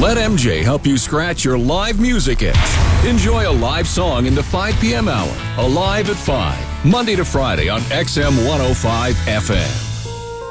Let MJ help you scratch your live music itch. Enjoy a live song in the 5 p.m. hour, Alive at 5, Monday to Friday on XM 105 FM.